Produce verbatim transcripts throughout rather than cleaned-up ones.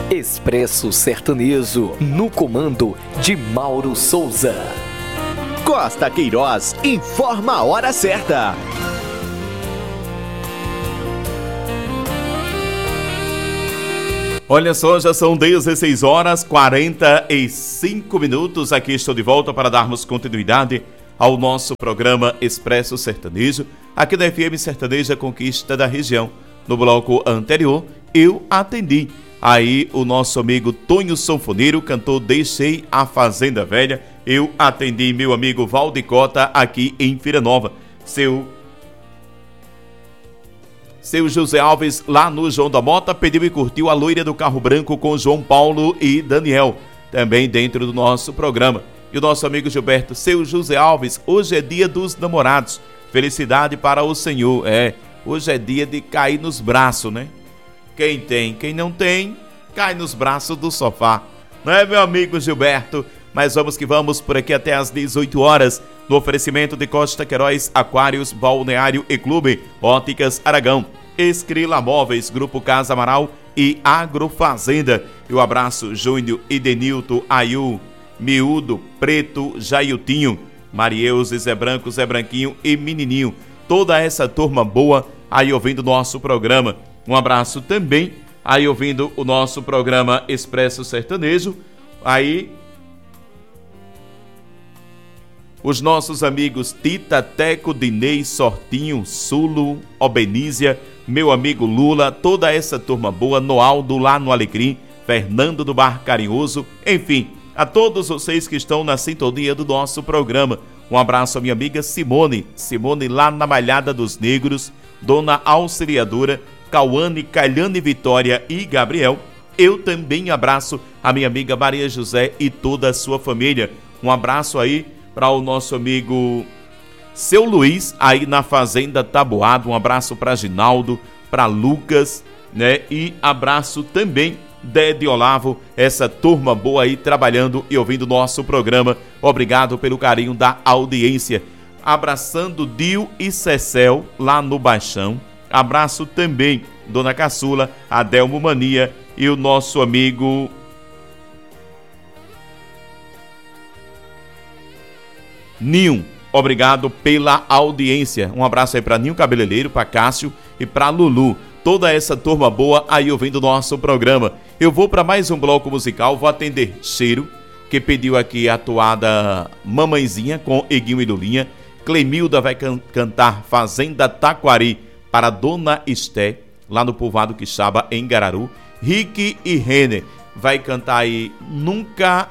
Expresso Sertanejo, no comando de Mauro Souza. Costa Queiroz informa a hora certa. Olha só, já são dezesseis horas e quarenta e cinco minutos. Aqui estou de volta para darmos continuidade ao nosso programa Expresso Sertanejo, aqui da F M Sertaneja Conquista da Região. No bloco anterior, eu atendi aí o nosso amigo Tonho Sanfoneiro, cantor Deixei a Fazenda Velha. Eu atendi meu amigo Valdicota aqui em Feira Nova. Seu Seu José Alves, lá no João da Mota, pediu e curtiu a Loira do Carro Branco com João Paulo e Daniel, também dentro do nosso programa. E o nosso amigo Gilberto, seu José Alves, hoje é dia dos namorados. Felicidade para o Senhor. É, hoje é dia de cair nos braços, né? Quem tem, quem não tem, cai nos braços do sofá. Não é, meu amigo Gilberto? Mas vamos que vamos por aqui até às dezoito horas, no oferecimento de Costa Queiroz, Aquários, Balneário e Clube, Óticas Aragão, Escrila Móveis, Grupo Casa Amaral e Agrofazenda. E o abraço Júnior e Denilton, Ayu, Miúdo, Preto, Jailtinho, Marieuze, Zé Branco, Zé Branquinho e Menininho. Toda essa turma boa aí ouvindo o nosso programa. Um abraço também aí ouvindo o nosso programa Expresso Sertanejo. Aí os nossos amigos Tita, Teco, Dinei, Sortinho, Sulo, Obenísia, meu amigo Lula, toda essa turma boa, Noaldo lá no Alecrim, Fernando do Bar Carinhoso, enfim, a todos vocês que estão na sintonia do nosso programa. Um abraço à minha amiga Simone, Simone lá na Malhada dos Negros, Dona Auxiliadora, Cauane, Calhane, Vitória e Gabriel. Eu também abraço a minha amiga Maria José e toda a sua família. Um abraço aí para o nosso amigo Seu Luiz, aí na Fazenda Taboado. Um abraço para Ginaldo, para Lucas, né? E abraço também Dede Olavo, essa turma boa aí trabalhando e ouvindo o nosso programa. Obrigado pelo carinho da audiência. Abraçando Dio e Cecel lá no Baixão. Abraço também Dona Caçula, Adelmo Mania e o nosso amigo Ninho. Obrigado pela audiência. Um abraço aí para Ninho Cabeleireiro, para Cássio e para Lulu. Toda essa turma boa aí ouvindo o nosso programa. Eu vou para mais um bloco musical. Vou atender Cheiro, que pediu aqui a toada Mamãezinha com Eguinho e Lulinha. Clemilda vai can- cantar Fazenda Taquari para Dona Esté, lá no Povoado Quixaba, em Gararu. Rick e Renner vai cantar aí Nunca...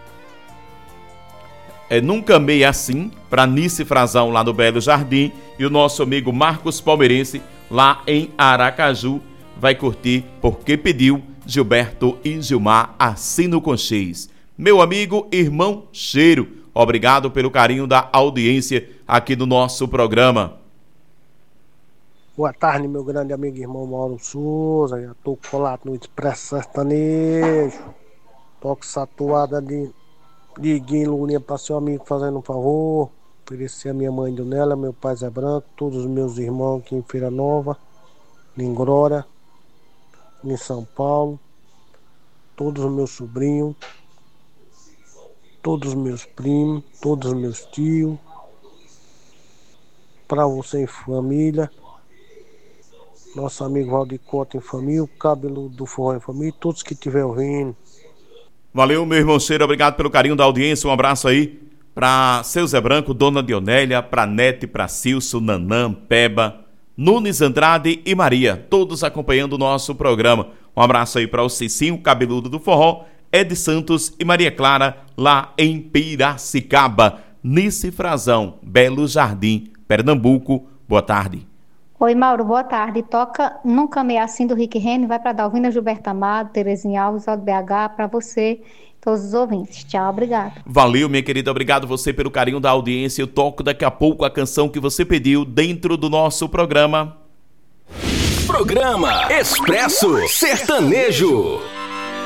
É Nunca Amei Assim, para Nice Frazão lá no Belo Jardim. E o nosso amigo Marcos Palmeirense, lá em Aracaju, vai curtir Porque Pediu, Gilberto e Gilmar, Assino com X. Meu amigo, irmão Cheiro, obrigado pelo carinho da audiência aqui do nosso programa. Boa tarde, meu grande amigo irmão Mauro Souza. Já tô colado no Expresso Sertanejo. Toco essa toada de Liguinho Lulinha para seu amigo, fazendo um favor. Oferecer a minha mãe Donela, meu pai Zé Branco, todos os meus irmãos aqui em Feira Nova, em Glória, em São Paulo, todos os meus sobrinhos, todos os meus primos, todos os meus tios, para você em família, nosso amigo Valdicota em família, o Cabelo do Forró em família, todos que estiver ouvindo. Valeu, meu irmão Cheiro, obrigado pelo carinho da audiência. Um abraço aí para seu Zé Branco, Dona Dionélia, para Nete, para Cilso, Nanã, Peba, Nunes Andrade e Maria, todos acompanhando o nosso programa. Um abraço aí para o Cicinho, Cabeludo do Forró, Ed Santos e Maria Clara, lá em Piracicaba. Nice Frazão, Belo Jardim, Pernambuco. Boa tarde. Oi, Mauro, boa tarde. Toca Nunca Amei Assim do Rick Renner, vai para Dalvina Gilberto Amado, Terezinha Alves, O B H, para você, todos os ouvintes. Tchau, obrigado. Valeu, minha querida, obrigado você pelo carinho da audiência. Eu toco daqui a pouco a canção que você pediu dentro do nosso programa. Programa Expresso Sertanejo.